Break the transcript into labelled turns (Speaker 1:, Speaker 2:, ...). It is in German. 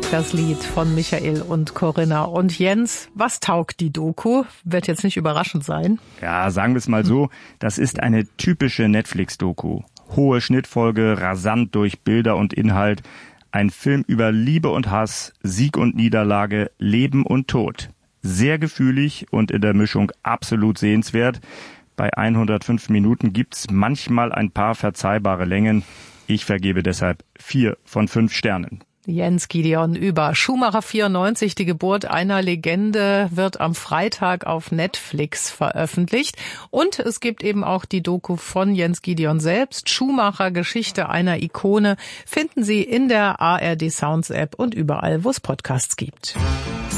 Speaker 1: Oscarslied von Michael und Corinna. Und Jens, was taugt die Doku? Wird jetzt nicht überraschend sein.
Speaker 2: Ja, sagen wir es mal so, das ist eine typische Netflix-Doku. Hohe Schnittfolge, rasant durch Bilder und Inhalt. Ein Film über Liebe und Hass, Sieg und Niederlage, Leben und Tod. Sehr gefühlig und in der Mischung absolut sehenswert. Bei 105 Minuten gibt's manchmal ein paar verzeihbare Längen. Ich vergebe deshalb 4 von 5 Sternen.
Speaker 1: Jens Gideon über Schumacher 94, die Geburt einer Legende, wird am Freitag auf Netflix veröffentlicht. Und es gibt eben auch die Doku von Jens Gideon selbst, Schumacher, Geschichte einer Ikone, finden Sie in der ARD Sounds App und überall, wo es Podcasts gibt.